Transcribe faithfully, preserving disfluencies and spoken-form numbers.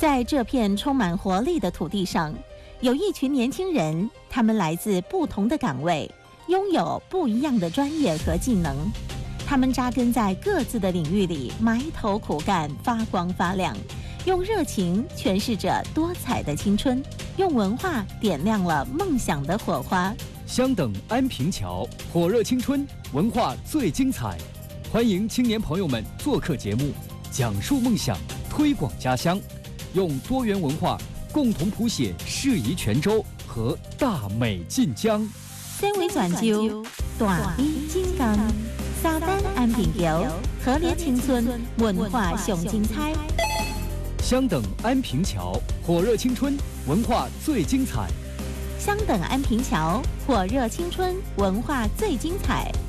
在这片充满活力的土地上，有一群年轻人，他们来自不同的岗位，拥有不一样的专业和技能。他们扎根在各自的领域里，埋头苦干，发光发亮，用热情诠释着多彩的青春，用文化点亮了梦想的火花。 相等安平桥，火热青春，文化最精彩。欢迎青年朋友们做客节目，讲述梦想，推广家乡，用多元文化共同谱写适宜泉州和大美晋江。 三维转州，大美晋江，沙丹安平桥，和烈青春，文化上精彩。 相等安平桥，火热青春，文化最精彩。 相等安平桥，火热青春，文化最精彩。